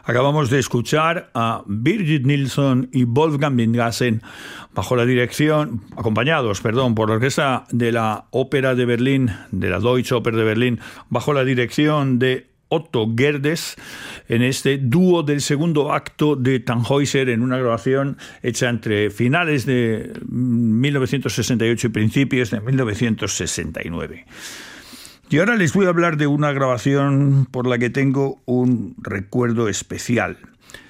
Acabamos de escuchar a Birgit Nilsson y Wolfgang Wingassen acompañados por la orquesta de la Ópera de Berlín, de la Deutsche Oper de Berlín, bajo la dirección de Otto Gerdes, en este dúo del segundo acto de Tannhäuser, en una grabación hecha entre finales de 1968 y principios de 1969. Y ahora les voy a hablar de una grabación por la que tengo un recuerdo especial.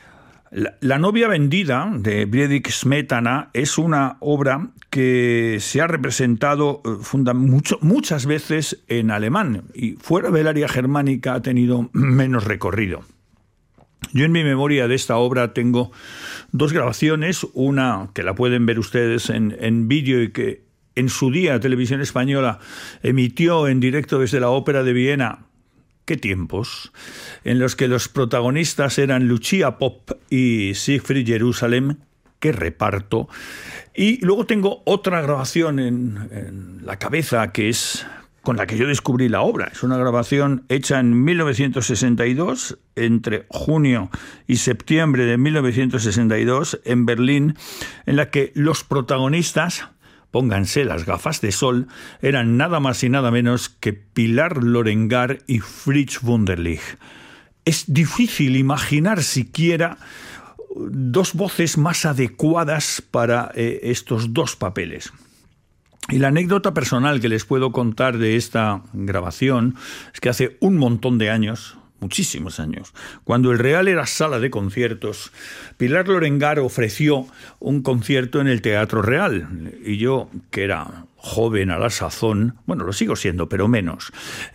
La novia vendida de Friedrich Smetana es una obra que se ha representado muchas veces en alemán y fuera del área germánica ha tenido menos recorrido. Yo en mi memoria de esta obra tengo dos grabaciones, una que la pueden ver ustedes en vídeo y que en su día Televisión Española emitió en directo desde la Ópera de Viena. ¡Qué tiempos! En los que los protagonistas eran Lucia Popp y Siegfried Jerusalem. ¡Qué reparto! Y luego tengo otra grabación en la cabeza que es con la que yo descubrí la obra. Es una grabación hecha en 1962, entre junio y septiembre de 1962, en Berlín, en la que los protagonistas, pónganse las gafas de sol, eran nada más y nada menos que Pilar Lorengar y Fritz Wunderlich. Es difícil imaginar siquiera dos voces más adecuadas para estos dos papeles. Y la anécdota personal que les puedo contar de esta grabación es que hace un montón de años, muchísimos años, cuando el Real era sala de conciertos, Pilar Lorengar ofreció un concierto en el Teatro Real. Y yo, que era joven a la sazón, bueno, lo sigo siendo, pero menos,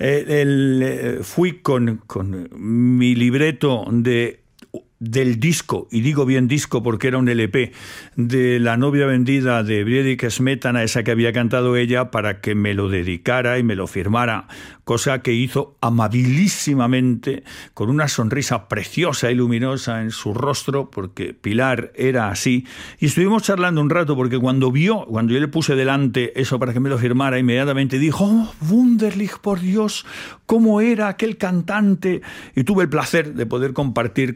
fui con mi libreto del disco, y digo bien disco porque era un LP, de La novia vendida de Friedrich Smetana, esa que había cantado ella, para que me lo dedicara y me lo firmara, cosa que hizo amabilísimamente, con una sonrisa preciosa y luminosa en su rostro, porque Pilar era así, y estuvimos charlando un rato, porque cuando yo le puse delante eso para que me lo firmara, inmediatamente dijo: «Oh, Wunderlich, por Dios, cómo era aquel cantante», y tuve el placer de poder compartir